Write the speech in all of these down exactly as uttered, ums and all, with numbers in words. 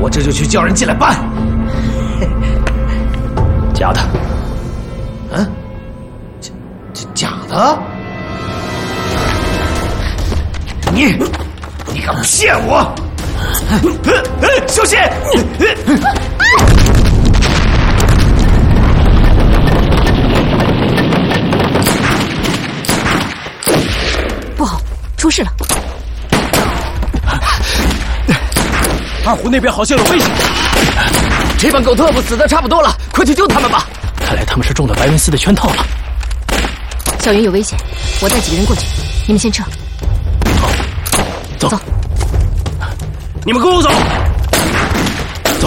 我这就去叫人进来办。 假的。 嗯，假假的？你，你敢骗我？小心！ 不好，出事了！ 二胡那边好像有危险。 这帮狗特务死的差不多了，快去救他们吧！ 看来他们是中了白云寺的圈套了。 小云有危险，我带几个人过去，你们先撤。 走， 走， 你们跟我走。走。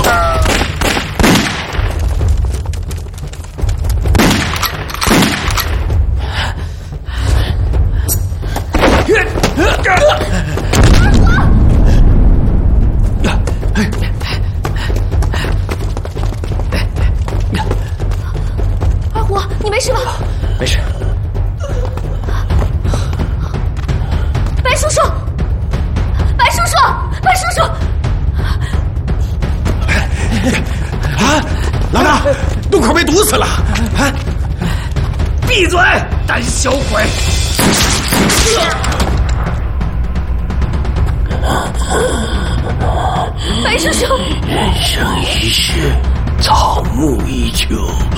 二胡，你没事吧？ 没事。 白叔叔，白叔叔，白叔叔！ 啊，老大，路口被堵死了！啊，闭嘴，胆小鬼！ 白叔叔， 人生一世，草木一秋，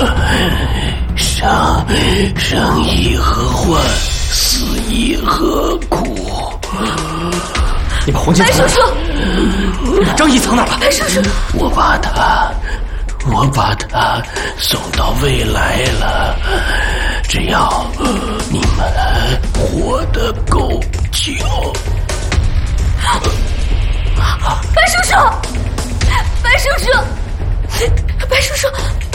生生亦何患，死亦何苦？ 你把黄金白叔叔， 张毅藏哪了？ 白叔叔， 我把他，我把他送到未来了。只要你们活得够久。 白叔叔，白叔叔，白叔叔。